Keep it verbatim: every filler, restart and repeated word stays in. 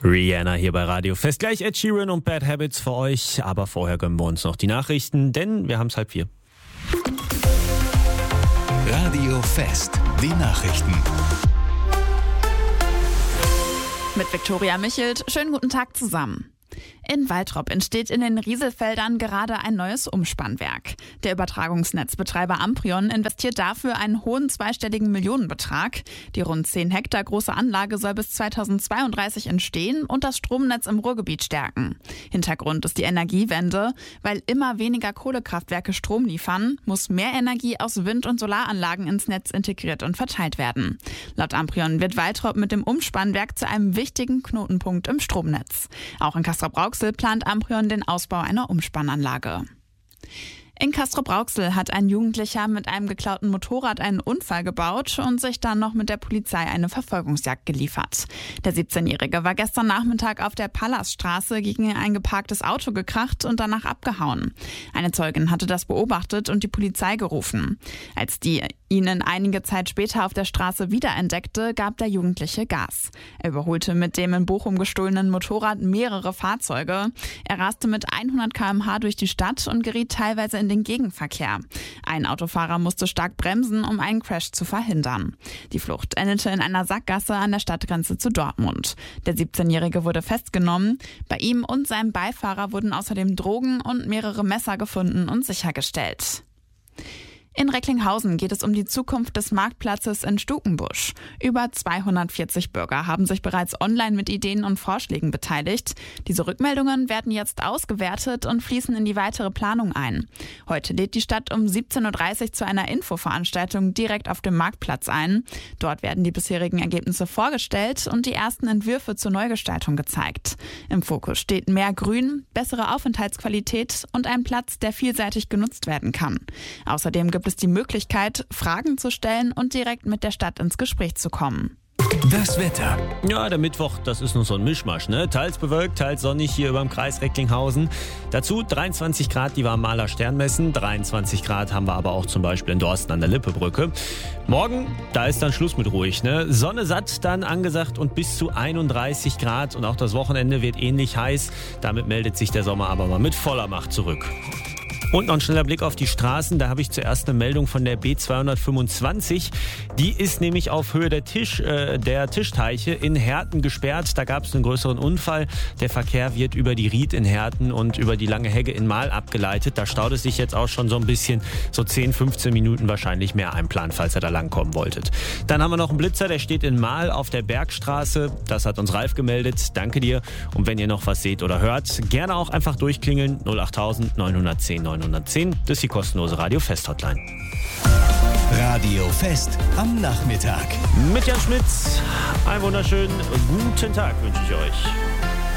Rihanna hier bei Radio Fest. Gleich Ed Sheeran und Bad Habits für euch. Aber vorher gönnen wir uns noch die Nachrichten, denn wir haben es halb vier. Radio Fest, die Nachrichten. Mit Viktoria Michelt. Schönen guten Tag zusammen. In Waltrop entsteht in den Rieselfeldern gerade ein neues Umspannwerk. Der Übertragungsnetzbetreiber Amprion investiert dafür einen hohen zweistelligen Millionenbetrag. Die rund zehn Hektar große Anlage soll bis zweitausendzweiunddreißig entstehen und das Stromnetz im Ruhrgebiet stärken. Hintergrund ist die Energiewende. Weil immer weniger Kohlekraftwerke Strom liefern, muss mehr Energie aus Wind- und Solaranlagen ins Netz integriert und verteilt werden. Laut Amprion wird Waltrop mit dem Umspannwerk zu einem wichtigen Knotenpunkt im Stromnetz. Auch in Castrop-Rauxel plant Amprion den Ausbau einer Umspannanlage. In Castrop-Rauxel hat ein Jugendlicher mit einem geklauten Motorrad einen Unfall gebaut und sich dann noch mit der Polizei eine Verfolgungsjagd geliefert. Der siebzehnjährige war gestern Nachmittag auf der Pallasstraße gegen ein geparktes Auto gekracht und danach abgehauen. Eine Zeugin hatte das beobachtet und die Polizei gerufen. Als die ihn einige Zeit später auf der Straße wiederentdeckte, gab der Jugendliche Gas. Er überholte mit dem in Bochum gestohlenen Motorrad mehrere Fahrzeuge. Er raste mit hundert Kilometer pro Stunde durch die Stadt und geriet teilweise in den Gegenverkehr. Ein Autofahrer musste stark bremsen, um einen Crash zu verhindern. Die Flucht endete in einer Sackgasse an der Stadtgrenze zu Dortmund. Der siebzehnjährige wurde festgenommen. Bei ihm und seinem Beifahrer wurden außerdem Drogen und mehrere Messer gefunden und sichergestellt. In Recklinghausen geht es um die Zukunft des Marktplatzes in Stukenbusch. Über zweihundertvierzig Bürger haben sich bereits online mit Ideen und Vorschlägen beteiligt. Diese Rückmeldungen werden jetzt ausgewertet und fließen in die weitere Planung ein. Heute lädt die Stadt um siebzehn Uhr dreißig zu einer Infoveranstaltung direkt auf dem Marktplatz ein. Dort werden die bisherigen Ergebnisse vorgestellt und die ersten Entwürfe zur Neugestaltung gezeigt. Im Fokus steht mehr Grün, bessere Aufenthaltsqualität und ein Platz, der vielseitig genutzt werden kann. Außerdem gibt es die Möglichkeit, Fragen zu stellen und direkt mit der Stadt ins Gespräch zu kommen. Das Wetter. Ja, der Mittwoch, das ist nun so ein Mischmasch, ne? Teils bewölkt, teils sonnig hier über dem Kreis Recklinghausen. Dazu dreiundzwanzig Grad, die wir am Mahler Stern messen. dreiundzwanzig Grad haben wir aber auch zum Beispiel in Dorsten an der Lippebrücke. Morgen, da ist dann Schluss mit ruhig, ne? Sonne satt dann angesagt und bis zu einunddreißig Grad. Und auch das Wochenende wird ähnlich heiß. Damit meldet sich der Sommer aber mal mit voller Macht zurück. Und noch ein schneller Blick auf die Straßen. Da habe ich zuerst eine Meldung von der B zweihundertfünfundzwanzig. Die ist nämlich auf Höhe der, Tisch, äh, der Tischteiche in Herten gesperrt. Da gab es einen größeren Unfall. Der Verkehr wird über die Ried in Herten und über die Lange Hegge in Mahl abgeleitet. Da staut es sich jetzt auch schon so ein bisschen, so zehn, fünfzehn Minuten wahrscheinlich mehr einplanen, falls ihr da langkommen wolltet. Dann haben wir noch einen Blitzer, der steht in Mahl auf der Bergstraße. Das hat uns Ralf gemeldet. Danke dir. Und wenn ihr noch was seht oder hört, gerne auch einfach durchklingeln. null acht neun eins null zehn neun eins null zehn. Das ist die kostenlose Radio Fest Hotline. Radio Fest am Nachmittag. Mit Jan Schmitz. Einen wunderschönen guten Tag wünsche ich euch.